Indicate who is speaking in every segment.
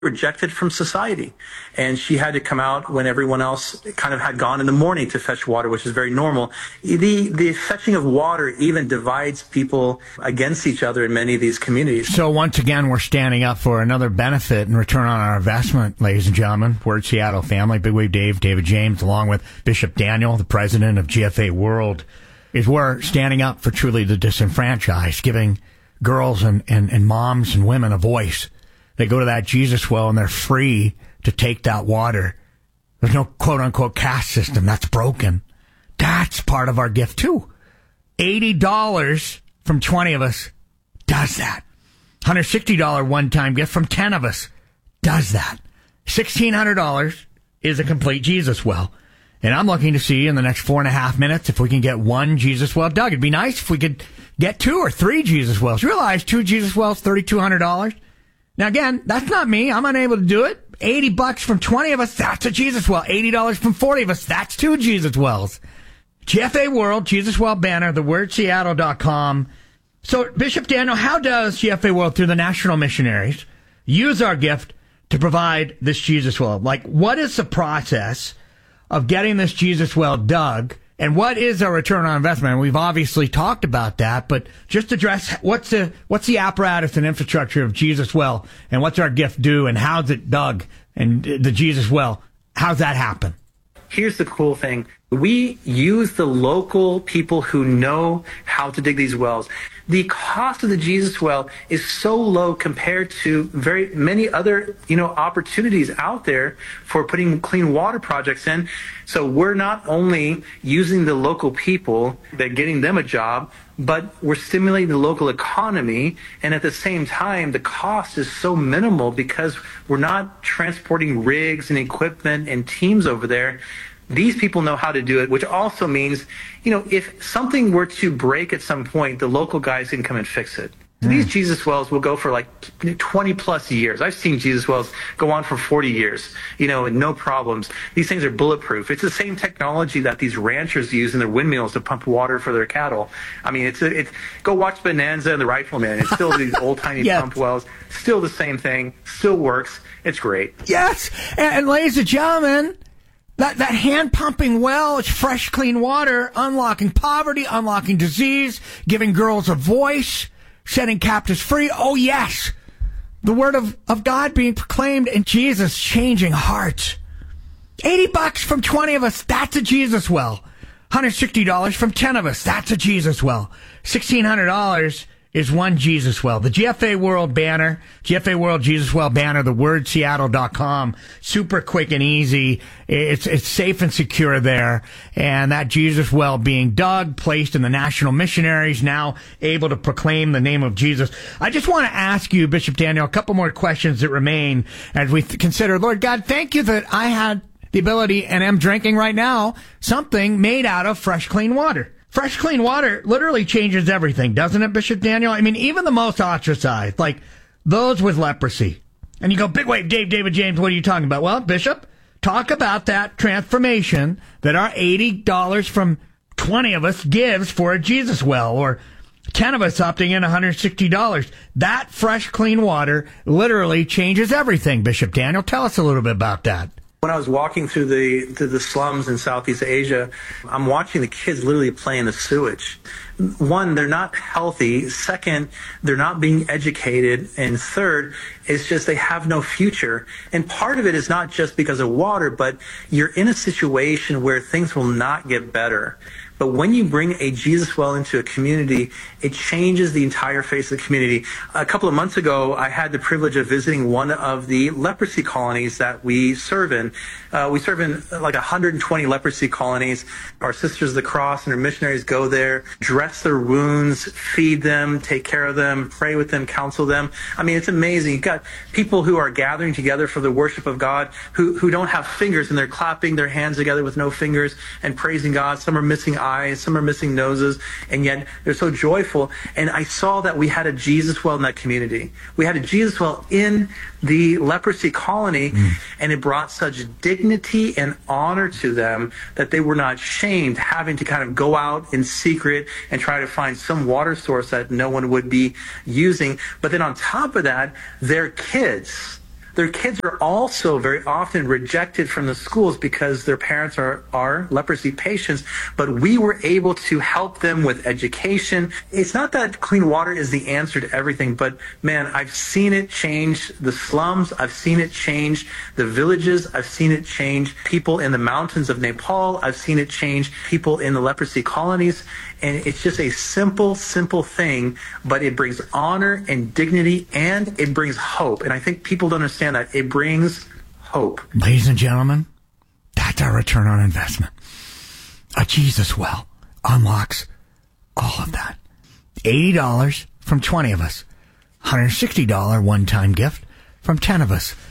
Speaker 1: rejected from society. And she had to come out when everyone else kind of had gone in the morning to fetch water, which is very normal. The fetching of water even divides people against each other in many of these communities.
Speaker 2: So once again, we're standing up for another benefit and return on our investment, ladies and gentlemen. Word Seattle family, Big Wave Dave, David James, along with Bishop Daniel, the president of GFA World, is we're standing up for truly the disenfranchised, giving girls and moms and women a voice. They go to that Jesus well and they're free to take that water. There's no quote-unquote caste system. That's broken. That's part of our gift, too. $80 from 20 of us does that. $160 one-time gift from 10 of us does that. $1,600 is a complete Jesus well. And I'm looking to see in the next 4.5 minutes if we can get one Jesus well dug. It'd be nice if we could get 2 or 3 Jesus wells. You realize 2 Jesus wells, $3,200? Now, again, that's not me. I'm unable to do it. $80 from 20 of us, that's a Jesus well. $80 from 40 of us, that's 2 Jesus wells. GFA World, Jesus Well banner, thewordseattle.com. So, Bishop Daniel, how does GFA World, through the national missionaries, use our gift to provide this Jesus well? Like, what is the process of getting this Jesus well dug? And what is our return on investment? And we've obviously talked about that, but just address what's the apparatus and infrastructure of Jesus Well, and what's our gift do, and how's it dug, and the Jesus Well, how's that happen?
Speaker 1: Here's the cool thing. We use the local people who know how to dig these wells. The cost of the Jesus well is so low compared to very many other, opportunities out there for putting clean water projects in. So we're not only using the local people, that getting them a job, but we're stimulating the local economy. And at the same time, the cost is so minimal because we're not transporting rigs and equipment and teams over there. These people know how to do it, which also means, if something were to break at some point, the local guys can come and fix it. These Jesus wells will go for like 20 plus years. I've seen Jesus wells go on for 40 years, and no problems. These things are bulletproof. It's the same technology that these ranchers use in their windmills to pump water for their cattle. I mean, it's go watch Bonanza and the Rifleman. It's still these old timey
Speaker 2: Yes.
Speaker 1: pump wells. Still the same thing. Still works. It's great.
Speaker 2: Yes, and ladies and gentlemen, that hand-pumping well, it's fresh, clean water, unlocking poverty, unlocking disease, giving girls a voice, setting captives free. Oh, yes. The word of God being proclaimed and Jesus changing hearts. $80 from 20 of us, that's a Jesus well. $160 from 10 of us, that's a Jesus well. $1,600 is one Jesus well. The GFA World banner, GFA World Jesus Well banner, thewordseattle.com. Super quick and easy. It's safe and secure there. And that Jesus well being dug, placed in the national missionaries, now able to proclaim the name of Jesus. I just want to ask you, Bishop Daniel, a couple more questions that remain as we consider, Lord God, thank you that I had the ability and am drinking right now something made out of fresh, clean water. Fresh, clean water literally changes everything, doesn't it, Bishop Daniel? I mean, even the most ostracized, like those with leprosy. And you go, Big Wave, David James, what are you talking about? Well, Bishop, talk about that transformation that our $80 from 20 of us gives for a Jesus well, or 10 of us opting in $160. That fresh, clean water literally changes everything, Bishop Daniel. Tell us a little bit about that.
Speaker 1: When I was walking through the slums in Southeast Asia, I'm watching the kids literally play in the sewage. One, they're not healthy. Second, they're not being educated. And third, it's just they have no future. And part of it is not just because of water, but you're in a situation where things will not get better. But when you bring a Jesus well into a community, it changes the entire face of the community. A couple of months ago, I had the privilege of visiting one of the leprosy colonies that we serve in. We serve in like 120 leprosy colonies. Our Sisters of the Cross and our missionaries go there, dress their wounds, feed them, take care of them, pray with them, counsel them. I mean, it's amazing. You've got people who are gathering together for the worship of God who don't have fingers, and they're clapping their hands together with no fingers and praising God. Some are missing eyes, some are missing noses, and yet they're so joyful. And I saw that we had a Jesus well in that community. We had a Jesus well in the leprosy colony, and it brought such dignity and honor to them that they were not shamed having to kind of go out in secret and try to find some water source that no one would be using. But then on top of that, their kids Their kids are also very often rejected from the schools because their parents are leprosy patients, but we were able to help them with education. It's not that clean water is the answer to everything, but man, I've seen it change the slums. I've seen it change the villages. I've seen it change people in the mountains of Nepal. I've seen it change people in the leprosy colonies. And it's just a simple thing, but it brings honor and dignity, and it brings hope. And I think people don't understand that. It brings hope.
Speaker 2: Ladies and gentlemen, that's our return on investment. A Jesus well unlocks all of that. $80 from 20 of us. $160 one-time gift from 10 of us.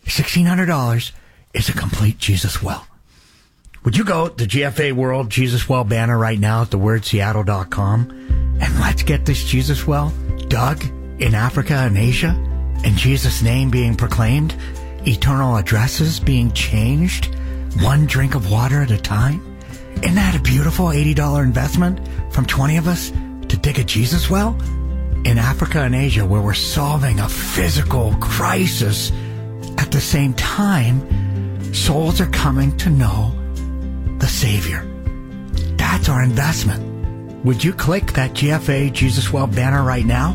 Speaker 2: $1,600 is a complete Jesus well. Would you go to GFA World Jesus Well banner right now at thewordseattle.com and let's get this Jesus well dug in Africa and Asia, and Jesus' name being proclaimed, eternal addresses being changed, one drink of water at a time? Isn't that a beautiful $80 investment from 20 of us to dig a Jesus well? In Africa and Asia, where we're solving a physical crisis, at the same time, souls are coming to know the Savior. That's our investment. Would you click that GFA Jesus Well banner right now?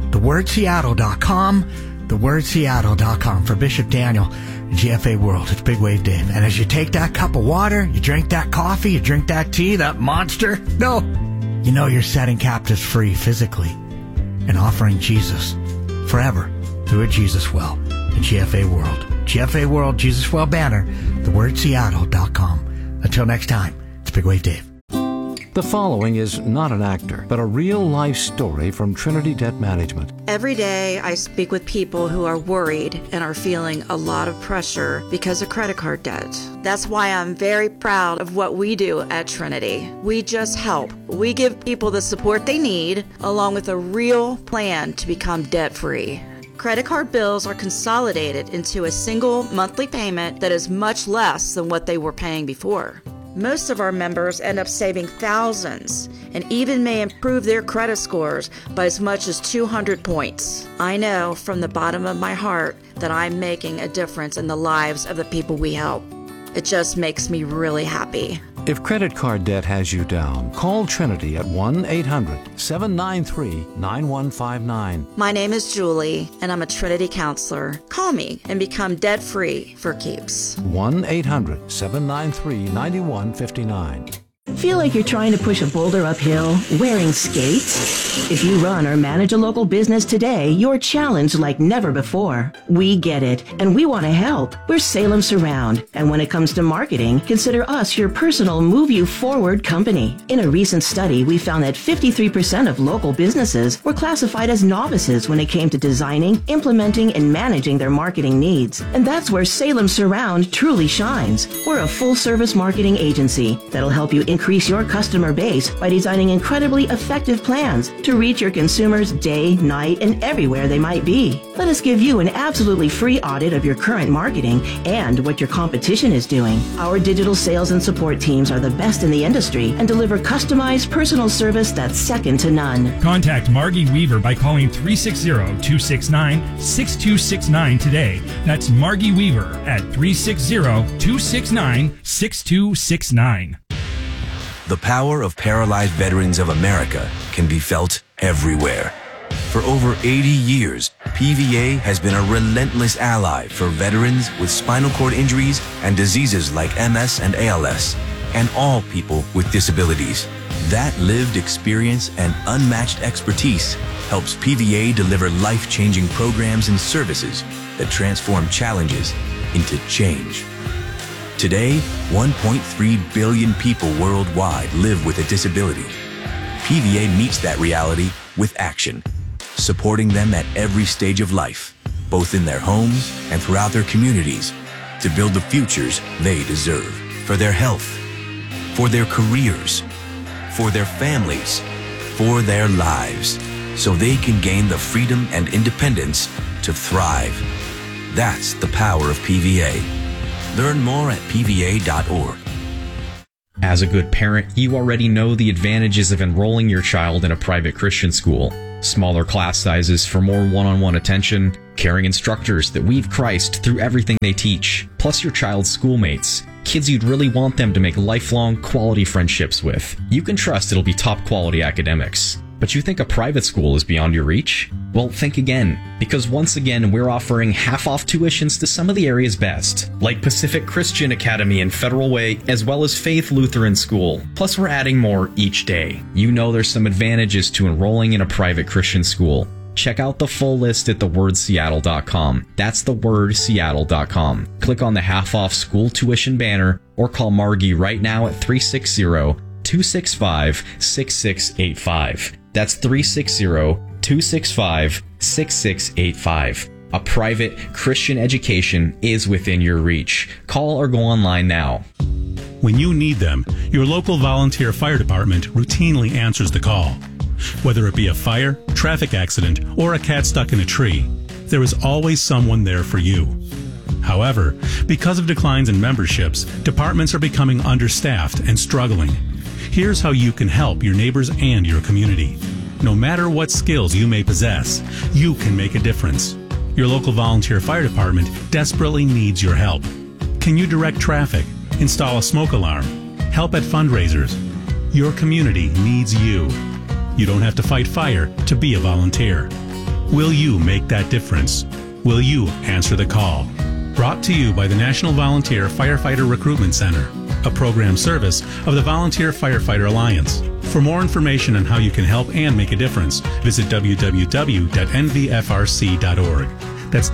Speaker 2: TheWordSeattle.com, TheWordSeattle.com for Bishop Daniel, GFA World. It's Big Wave Dave. And as you take that cup of water, you drink that coffee, you drink that tea, that monster, no, you know you're setting captives free physically and offering Jesus forever through a Jesus Well in GFA World. GFA World Jesus Well banner, TheWordSeattle.com. Until next time, it's Big Wave Dave.
Speaker 3: The following is not an actor, but a real-life story from Trinity Debt Management.
Speaker 4: Every day I speak with people who are worried and are feeling a lot of pressure because of credit card debt. That's why I'm very proud of what we do at Trinity. We just help. We give people the support they need, along with a real plan to become debt-free. Credit card bills are consolidated into a single monthly payment that is much less than what they were paying before. Most of our members end up saving thousands and even may improve their credit scores by as much as 200 points. I know from the bottom of my heart that I'm making a difference in the lives of the people we help. It just makes me really happy.
Speaker 3: If credit card debt has you down, call Trinity at 1-800-793-9159.
Speaker 4: My name is Julie, and I'm a Trinity counselor. Call me and become debt-free for keeps.
Speaker 3: 1-800-793-9159.
Speaker 5: Feel like you're trying to push a boulder uphill wearing skates? If you run or manage a local business today, you're challenged like never before. We get it, and we want to help. We're Salem Surround, and when it comes to marketing, consider us your personal move you forward company. In a recent study, we found that 53% of local businesses were classified as novices when it came to designing, implementing, and managing their marketing needs. And that's where Salem Surround truly shines. We're a full-service marketing agency that'll help you increase your customer base by designing incredibly effective plans to reach your consumers day, night, and everywhere they might be. Let us give you an absolutely free audit of your current marketing and what your competition is doing. Our digital sales and support teams are the best in the industry and deliver customized personal service that's second to none.
Speaker 6: Contact Margie Weaver by calling 360-269-6269 today. That's Margie Weaver at 360-269-6269.
Speaker 7: The power of Paralyzed Veterans of America can be felt everywhere. For over 80 years, PVA has been a relentless ally for veterans with spinal cord injuries and diseases like MS and ALS, and all people with disabilities. That lived experience and unmatched expertise helps PVA deliver life-changing programs and services that transform challenges into change. Today, 1.3 billion people worldwide live with a disability. PVA meets that reality with action, supporting them at every stage of life, both in their homes and throughout their communities, to build the futures they deserve for their health, for their careers, for their families, for their lives, so they can gain the freedom and independence to thrive. That's the power of PVA. Learn more at pva.org.
Speaker 8: As a good parent, you already know the advantages of enrolling your child in a private Christian school. Smaller class sizes for more one-on-one attention, caring instructors that weave Christ through everything they teach, plus your child's schoolmates, kids you'd really want them to make lifelong quality friendships with. You can trust it'll be top quality academics. But you think a private school is beyond your reach? Well, think again, because once again, we're offering half-off tuitions to some of the area's best, like Pacific Christian Academy and Federal Way, as well as Faith Lutheran School. Plus, we're adding more each day. You know there's some advantages to enrolling in a private Christian school. Check out the full list at thewordseattle.com. That's thewordseattle.com. Click on the half-off school tuition banner or call Margie right now at 360-265-6685. That's 360-265-6685. A private Christian education is within your reach. Call or go online now.
Speaker 6: When you need them, your local volunteer fire department routinely answers the call. Whether it be a fire, traffic accident, or a cat stuck in a tree, there is always someone there for you. However, because of declines in memberships, departments are becoming understaffed and struggling. Here's how you can help your neighbors and your community. No matter what skills you may possess, you can make a difference. Your local volunteer fire department desperately needs your help. Can you direct traffic, install a smoke alarm, help at fundraisers? Your community needs you. You don't have to fight fire to be a volunteer. Will you make that difference? Will you answer the call? Brought to you by the National Volunteer Firefighter Recruitment Center, a program service of the Volunteer Firefighter Alliance. For more information on how you can help and make a difference, visit www.nvfrc.org. That's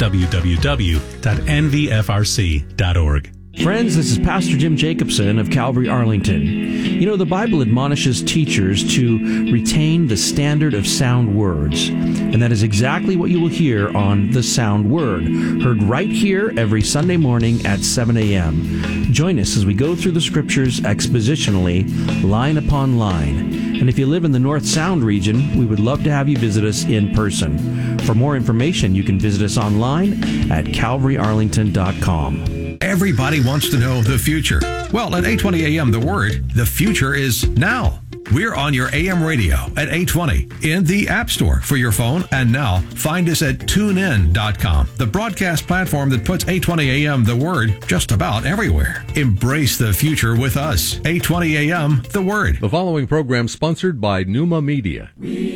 Speaker 6: www.nvfrc.org.
Speaker 3: Friends, this is Pastor Jim Jacobson of Calvary Arlington. You know, the Bible admonishes teachers to retain the standard of sound words. And that is exactly what you will hear on The Sound Word, heard right here every Sunday morning at 7 a.m. Join us as we go through the scriptures expositionally, line upon line. And if you live in the North Sound region, we would love to have you visit us in person. For more information, you can visit us online at calvaryarlington.com.
Speaker 9: Everybody wants to know the future. Well, at 820 AM, The Word, the future is now. We're on your AM radio at 820 in the App Store for your phone. And now, find us at tunein.com, the broadcast platform that puts 820 AM, The Word, just about everywhere. Embrace the future with us. 820 AM, The Word.
Speaker 10: The following program sponsored by Pneuma Media.